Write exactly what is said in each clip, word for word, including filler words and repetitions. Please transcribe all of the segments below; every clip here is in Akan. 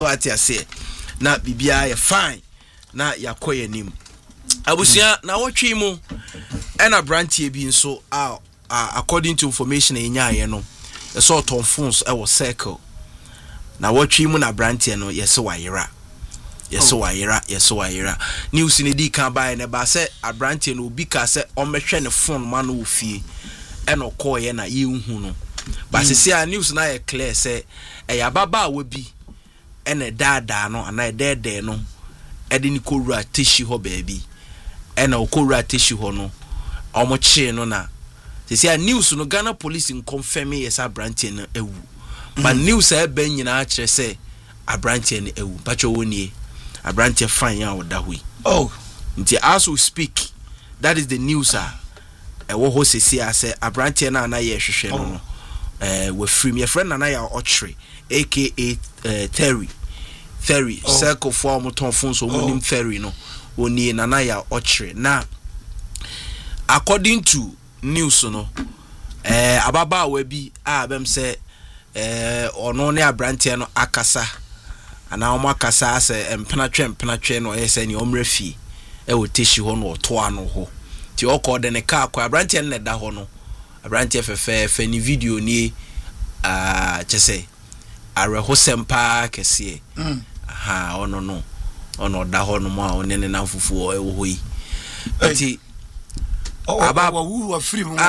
what you say na bibia ye fine na yakoye nim abusia na wotwe mu ena brantie bi nso a according to information enya ye no e so ton phones e wo circle na wotwe mu na brantie no ye se wayera ye se wayera ye se wayera news ni di kan ba ne ba se abrantie no obi ka se o mehwe ne phone ma no ofie e no call ye na ye hu no ba se se news na ye clear se e ya baba we bi ene dada no ana dede no ede ni kowura teshi ho baabi ena okowura teshi ho no omoche no na se se news no Ghana police in confirm yes abrantie no ewu but news e ban nyina a kire se abrantie no ewu pacho woni abrantie fan ya oda hui oh nti as we speak that is the news ah e wo ho se se ase abrantie na na ye hwehwe no no eh we free me friend na ya ochre aka uh, Terry Terry oh. Circle form ton phone so oh. Nim Terry no oni nana ya ochre na according to news no eh ababa wa bi a bem say eh ono ne abrantie no akasa ana omo akasa ase empena twe empena twe no yese ni omrafi e wo teshi ho no to ano ho ti okọ de ne ka akọ abrantie ne da ho no abrantie fefe fe ni video ni ah chese are ho sempa kese mm aha ono no ono da ho no mo a one ne na fufu e wo ho yi ati aba wu wa free mo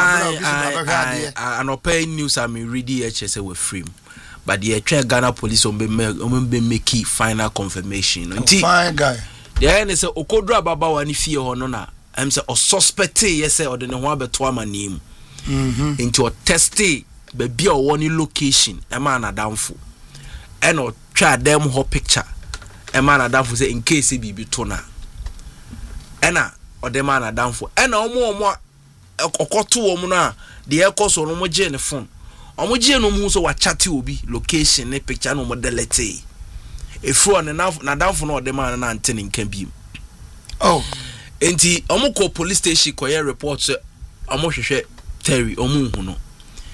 anopa news am ready h say we free but the Ghana police on be make final confirmation nti fine guy there ne say okodru ababa wa ni fie ho no na am say o suspect yes say o de ne ho abeto amanim mhm nti o testi be bia o woni location e ma na damfo e no twa dem ho picture e ma na damfo say in case bibi to na e na o de ma na damfo e na omo omo okoto omo na de ekoso no mo je ne phone omo je no mu so wa chat obi location ne picture no mo delete e fro ne na na damfo no o de ma na antene nka bi oh enti omo ko police station ko ye report say omo hwehwe Terry omo hu no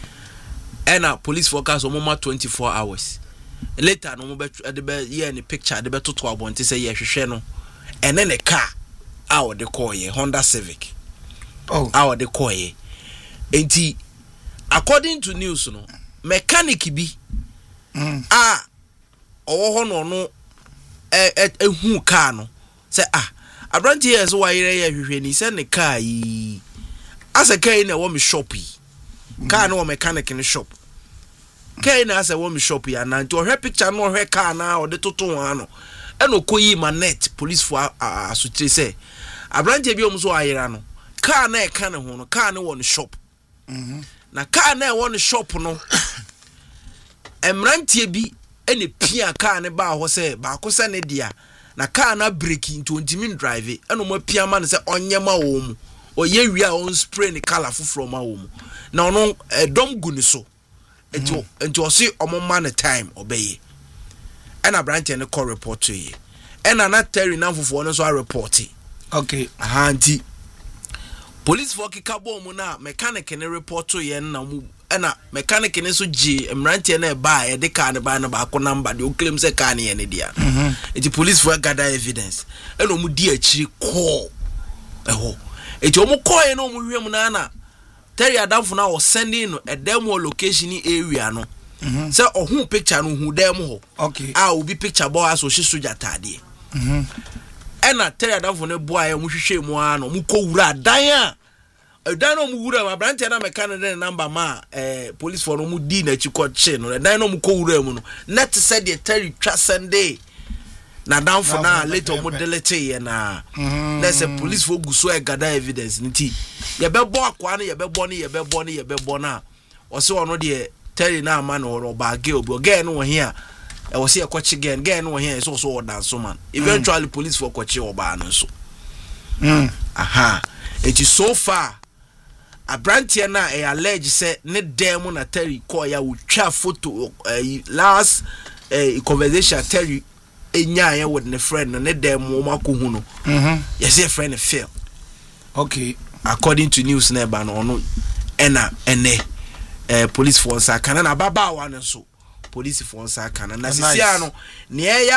ena police focus omo ma twenty-four hours later no mo be de be ye ni picture de be toto abonte say ye hwehwe no ene ne car a o de call ye Honda Civic oh a o de call ye enti according to news no mechanic bi mm a owo ho no no e ehu car no say ah abrantie yes wa yere ye hwehwe ni say ne car yi asa car na wo me shop yi car no mechanic in shop car na asa wo me shop ya na nti o hwe picture no hwe car na o de toto ha no e no koyi manet police for asutire say abrantie bi o mo so ayera no car na e ka ne ho no car ne wo no shop mhm na car na e wo no shop no emrantie bi ene pia car ne ba ho say ba ko se ne dia na car na brake into ntimi drive e no mo pia ma ne say onyema wo mu oye wi a on spray ne color from ma wo mu na ono edom gu ni so enti enti o se omo ma ne time obeye ena branch ne call report to ye ena na Terry na fofo no so a report okay aha nti police for kika bo mu na mechanic ne report to ye na mu ena mechanic ne so gi emrantie na ba ye de car ne ba na ba ko number de o claim say car ne ye ne dia mhm enti police for gather evidence ena mu di akiri call eho enti omo call ye no mu hwem na na Terry Adamfo na o sending no a demo location area no mhm say ohun picture no hu dem ho okay ah obi picture boy aso hye soja tade mhm ena Terry Adamfo ne boy mu hwehwe mu a no mu ko wura dan a dan no mu wura ma branch na mechanic ne number ma eh police for no mu di na chi ko che no dan no mu ko wura mu no net said the Terry twa Sunday na Adamfo na later mu delete ye na let's say police for guso e gather evidence nti ye be bo akwa na ye be bo na ye be bo na ye be bo na o se ono de Terry na ma no ro ba ge obi ge no he a e wo se e kwachi ge ge no he so so odan so man eventually mm. police for kwachi oba no so mm aha it is so far abrantie na e allege say ne dem na Terry call ya wo twa photo uh, last uh, conversation Terry enya ya with ne friend ne dem mo makohu no mhm yes your friend fail okay according to news neighbor no no ena ene eh police force aka na baba wa ne so polisifoɔ nsa aka no na Nice. sisia no nea ɛyɛ